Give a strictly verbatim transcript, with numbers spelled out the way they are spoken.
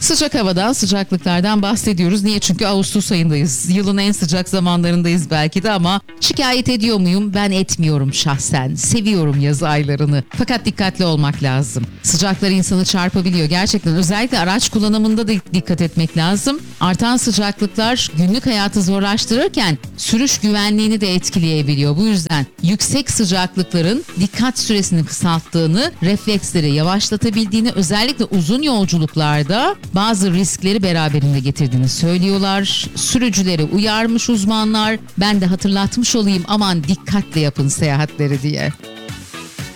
Sıcak havadan, sıcaklıklardan bahsediyoruz. Niye? Çünkü Ağustos ayındayız. Yılın en sıcak zamanlarındayız belki de ama şikayet ediyor muyum? Ben etmiyorum şahsen. Seviyorum yaz aylarını. Fakat dikkatli olmak lazım. Sıcaklar insanı çarpabiliyor. Gerçekten özellikle araç kullanımında da dikkat etmek lazım. Artan sıcaklıklar günlük hayatı zorlaştırırken sürüş güvenliğini de etkileyebiliyor. Bu yüzden yüksek sıcaklıkların dikkat süresini kısalttığını, refleksleri yavaşlatabildiğini, özellikle uzun yolculuklarda bazı riskleri beraberinde getirdiğini söylüyorlar. Sürücüleri uyarmış uzmanlar. Ben de hatırlatmış olayım, aman dikkatle yapın seyahatleri diye.